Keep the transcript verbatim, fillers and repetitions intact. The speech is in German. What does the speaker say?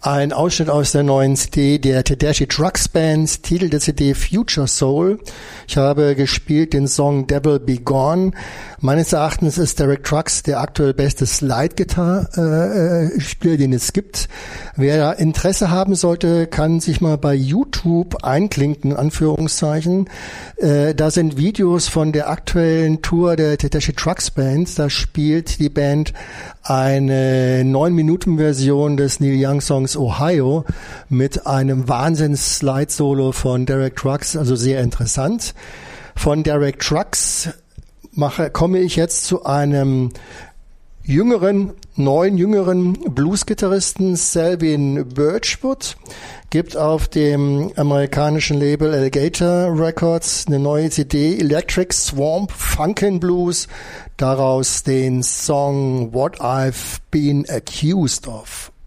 Ein Ausschnitt aus der neuen C D der Tedeschi Trucks Band, Titel der C D Future Soul. Ich habe gespielt den Song Devil Be Gone. Meines Erachtens ist Derek Trucks der aktuell beste Slide-Gitarre-Spieler, den es gibt. Wer Interesse haben sollte, kann sich mal bei YouTube einklinken, in Anführungszeichen. Äh, da sind Videos von der aktuellen Tour der Tedeschi Trucks Band. Da spielt die Band eine neun Minuten Version des Neil Young Songs Ohio mit einem Wahnsinns-Slide-Solo von Derek Trucks, also sehr interessant. Von Derek Trucks mache, komme ich jetzt zu einem jüngeren, neuen jüngeren Blues-Gitarristen, Selvin Birchwood. Gibt auf dem amerikanischen Label Alligator Records eine neue C D, Electric Swamp Funkin' Blues, daraus den Song What I've Been Accused of.